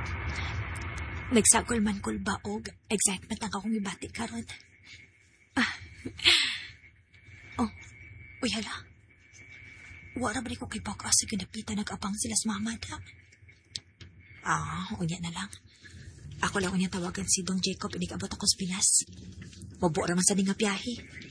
Nagsagol man kul ba og excitement ang akong ibati karon. Oh, uy hala. Wala ba ko kay Baka sa ginapitan nag-abang sila sa mamada? Unya na lang. Ako lang unya tawagan si Dong Jacob inig abot ako sa Pinas. Bobo raman sa nga biyahe.